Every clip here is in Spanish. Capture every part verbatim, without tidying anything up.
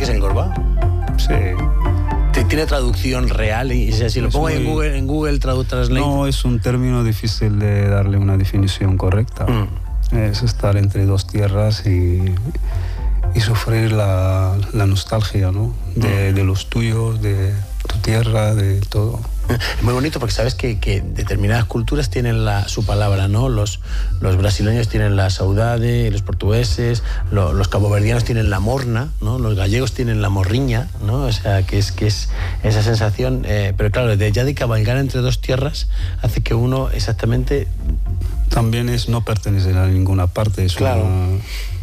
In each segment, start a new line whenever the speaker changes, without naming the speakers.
es el Gorba?
Sí.
¿Tiene traducción real? Y si lo pongo muy... en Google, en Google Translate...
No, es un término difícil de darle una definición correcta. Mm. Es estar entre dos tierras y, y sufrir la, la nostalgia, ¿no? De, mm. de los tuyos, de tu tierra, de todo.
Es muy bonito porque sabes que, que determinadas culturas tienen la, su palabra, ¿no? Los, los brasileños tienen la saudade, los portugueses, lo, los caboverdianos tienen la morna, ¿no? Los gallegos tienen la morriña, ¿no? O sea, que es, que es esa sensación, eh, pero claro, de, ya de cabalgar entre dos tierras hace que uno exactamente...
También es no pertenecer a ninguna parte, es,
claro.
una,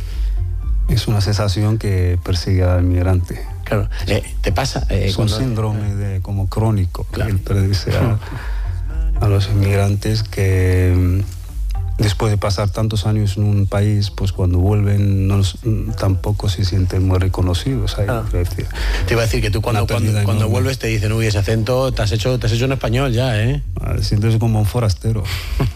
es una sensación que persigue al migrante.
Claro, eh, te pasa... Eh,
es
cuando...
un síndrome de, como crónico, claro. Que pertenece a, a los inmigrantes que después de pasar tantos años en un país, pues cuando vuelven no los, tampoco se sienten muy reconocidos. Ahí,
ah. Te iba a decir que tú cuando, cuando, cuando vuelves te dicen, uy, ese acento te has hecho, te has hecho un español ya, ¿eh?
Ah, sientes como un forastero.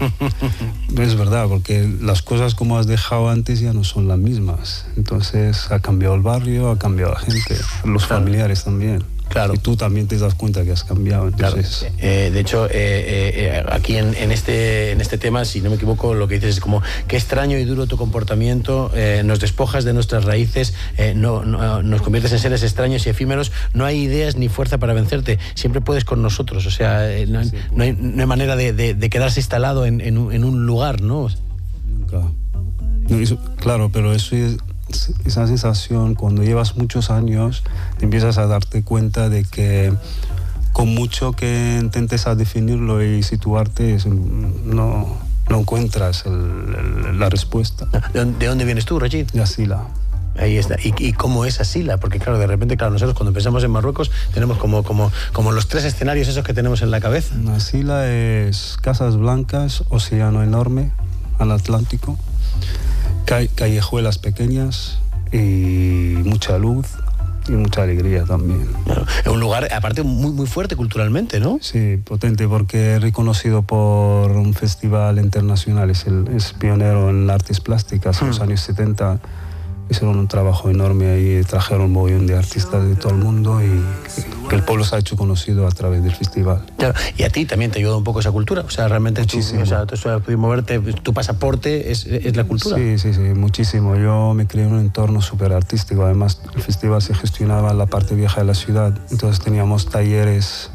Es verdad, porque las cosas como has dejado antes ya no son las mismas. Entonces ha cambiado el barrio, ha cambiado la gente, los claro. familiares también.
Claro.
Y tú también te das cuenta que has cambiado. Entonces...
Claro. Eh, de hecho, eh, eh, aquí en, en, este, en este tema, si no me equivoco, lo que dices es como qué extraño y duro tu comportamiento, eh, nos despojas de nuestras raíces, eh, no, no, nos conviertes en seres extraños y efímeros, no hay ideas ni fuerza para vencerte, siempre puedes con nosotros, o sea, eh, no, sí, no, hay, no hay manera de, de, de quedarse instalado en, en, un, en un lugar, ¿no?
Nunca. No, eso, claro, pero eso es... esa sensación cuando llevas muchos años te empiezas a darte cuenta de que con mucho que intentes a definirlo y situarte no, no encuentras el, el, la respuesta.
¿De dónde vienes tú, Rachid?
De Asila.
Ahí está. ¿Y, ¿Y cómo es Asila? Porque claro, de repente, claro, nosotros cuando pensamos en Marruecos tenemos como, como, como los tres escenarios esos que tenemos en la cabeza.
Asila es casas blancas, océano enorme al Atlántico, callejuelas pequeñas y mucha luz y mucha alegría también.
Claro. Es un lugar, aparte, muy, muy fuerte culturalmente, ¿no?
Sí, potente, porque es reconocido por un festival internacional, es, el, es pionero en artes plásticas en hmm. los años setenta. Hicieron un trabajo enorme ahí, trajeron un montón de artistas de todo el mundo y que el pueblo se ha hecho conocido a través del festival.
Claro, y a ti también te ayuda un poco esa cultura, o sea, realmente muchísimo. Tú, o sea, tú has podido moverte, tu pasaporte es, es la cultura.
Sí, sí, sí, muchísimo. Yo me creé en un entorno súper artístico, además el festival se gestionaba en la parte vieja de la ciudad, entonces teníamos talleres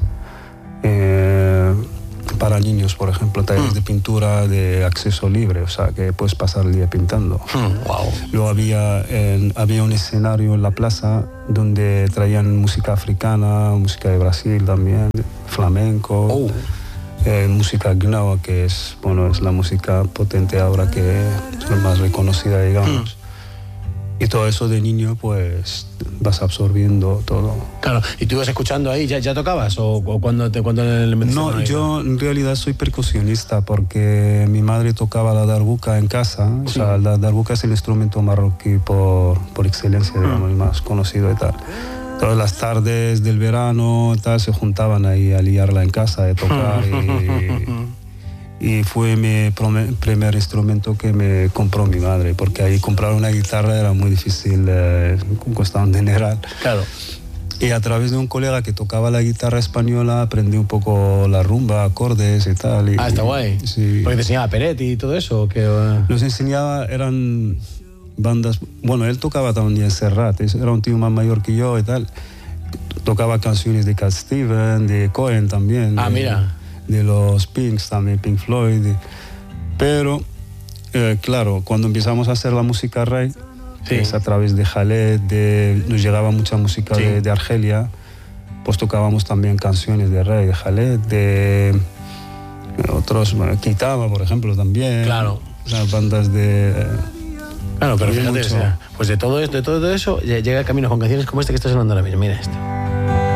eh, para niños, por ejemplo, talleres mm. de pintura de acceso libre, o sea, que puedes pasar el día pintando.
Mm, wow.
Luego había, eh, había un escenario en la plaza donde traían música africana, música de Brasil también, flamenco,
oh.
eh, música gnawa, que es, bueno, es la música potente ahora que es la más reconocida, digamos. Mm. Y todo eso de niño, pues, vas absorbiendo todo.
Claro, ¿y tú ibas escuchando ahí? ¿Ya, ya tocabas? ¿O, o cuando te cuando le
No, yo en realidad soy percusionista porque mi madre tocaba la darbuka en casa. Sí. O sea, la darbuka es el instrumento marroquí por, por excelencia, digamos, el más conocido y tal. Todas las tardes del verano tal, se juntaban ahí a liarla en casa, de tocar y... Y fue mi primer instrumento que me compró mi madre, porque ahí comprar una guitarra era muy difícil, eh, costaba un dineral.
Claro.
Y a través de un colega que tocaba la guitarra española aprendí un poco la rumba, acordes y tal. Y,
ah, está guay.
Sí.
¿Porque te enseñaba Peretti y todo eso? ¿Qué?
Los enseñaba, eran bandas... Bueno, él tocaba también Serrat, era un tío más mayor que yo y tal. Tocaba canciones de Cat Stevens, de Cohen también.
Ah,
de,
mira.
De los Pinks también, Pink Floyd. Pero, eh, claro, cuando empezamos a hacer la música reggae, sí. es a través de Khaled, de, nos llegaba mucha música sí. de, de Argelia, pues tocábamos también canciones de reggae, de Khaled, de otros, bueno, Kitama, por ejemplo, también.
Claro.
O sea, bandas de...
Claro, pero fíjate, o sea, pues de todo, de todo eso llega el camino con canciones como este que estás sonando ahora mismo. Mira esto.